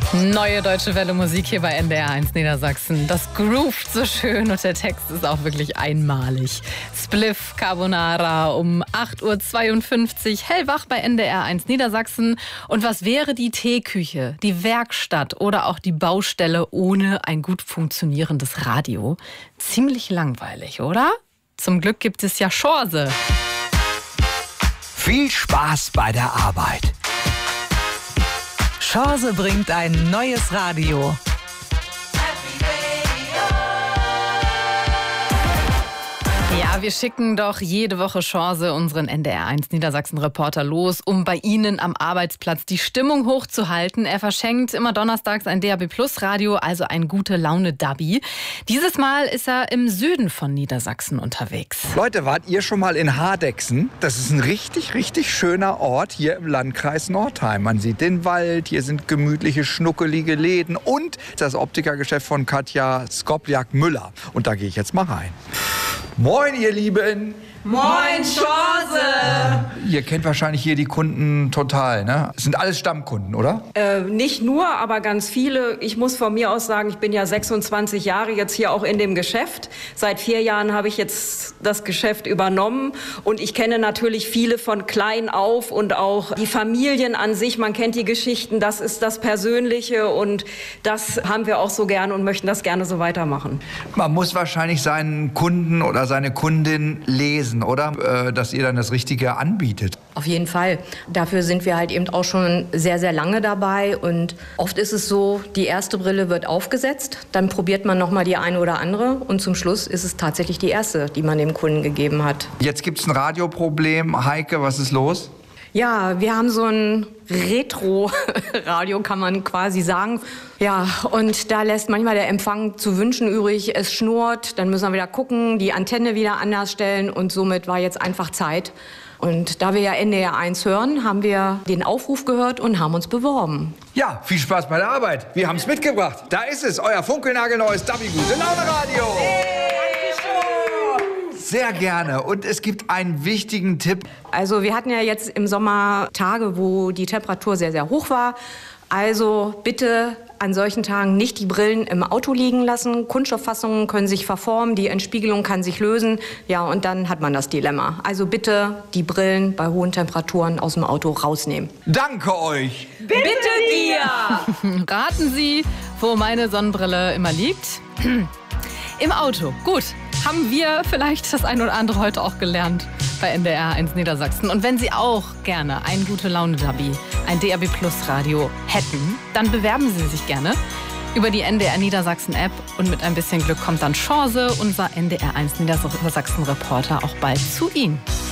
Neue Deutsche Welle Musik hier bei NDR 1 Niedersachsen. Das groovt so schön und der Text ist auch wirklich einmalig. Spliff Carbonara um 8.52 Uhr hellwach bei NDR 1 Niedersachsen. Und was wäre die Teeküche, die Werkstatt oder auch die Baustelle ohne ein gut funktionierendes Radio? Ziemlich langweilig, oder? Zum Glück gibt es ja Chance. Viel Spaß bei der Arbeit. Chance bringt ein neues Radio. Ja, wir schicken doch jede Woche Chance unseren NDR 1 Niedersachsen-Reporter los, um bei Ihnen am Arbeitsplatz die Stimmung hochzuhalten. Er verschenkt immer donnerstags ein DAB-Plus-Radio, also ein Gute-Laune-Dubby. Dieses Mal ist er im Süden von Niedersachsen unterwegs. Leute, wart ihr schon mal in Hardegsen? Das ist ein richtig, richtig schöner Ort hier im Landkreis Northeim. Man sieht den Wald, hier sind gemütliche, schnuckelige Läden und das Optikergeschäft von Katja Skobliak-Müller. Und da gehe ich jetzt mal rein. Moin, ihr Lieben! Moin, Chance! Ihr kennt wahrscheinlich hier die Kunden total, ne? Es sind alles Stammkunden, oder? Nicht nur, aber ganz viele. Ich muss von mir aus sagen, ich bin ja 26 Jahre jetzt hier auch in dem Geschäft. Seit 4 Jahren habe ich jetzt das Geschäft übernommen. Und ich kenne natürlich viele von klein auf und auch die Familien an sich. Man kennt die Geschichten, das ist das Persönliche. Und das haben wir auch so gerne und möchten das gerne so weitermachen. Man muss wahrscheinlich seinen Kunden oder seine Kundin lesen, oder? Dass ihr dann das Richtige anbietet. Auf jeden Fall. Dafür sind wir halt eben auch schon sehr, sehr lange dabei. Und oft ist es so, die erste Brille wird aufgesetzt, dann probiert man noch mal die eine oder andere und zum Schluss ist es tatsächlich die erste, die man dem Kunden gegeben hat. Jetzt gibt es ein Radioproblem. Heike, was ist los? Ja, wir haben so ein Retro-Radio, kann man quasi sagen. Ja, und da lässt manchmal der Empfang zu wünschen übrig. Es schnurrt, dann müssen wir wieder gucken, die Antenne wieder anders stellen und somit war jetzt einfach Zeit. Und da wir ja NDR 1 hören, haben wir den Aufruf gehört und haben uns beworben. Ja, viel Spaß bei der Arbeit. Wir haben es mitgebracht. Da ist es, euer funkelnagelneues Dubby-Gute-Laune-Radio. Sehr gerne. Und es gibt einen wichtigen Tipp. Also wir hatten ja jetzt im Sommer Tage, wo die Temperatur sehr, sehr hoch war. Also bitte an solchen Tagen nicht die Brillen im Auto liegen lassen. Kunststofffassungen können sich verformen, die Entspiegelung kann sich lösen. Ja, und dann hat man das Dilemma. Also bitte die Brillen bei hohen Temperaturen aus dem Auto rausnehmen. Danke euch. Bitte dir! Raten Sie, wo meine Sonnenbrille immer liegt? Im Auto. Gut. Haben wir vielleicht das ein oder andere heute auch gelernt bei NDR 1 Niedersachsen. Und wenn Sie auch gerne ein Gute-Laune-Dubby, ein DAB-Plus-Radio hätten, dann bewerben Sie sich gerne über die NDR Niedersachsen-App. Und mit ein bisschen Glück kommt dann Chance, unser NDR 1 Niedersachsen-Reporter, auch bald zu Ihnen.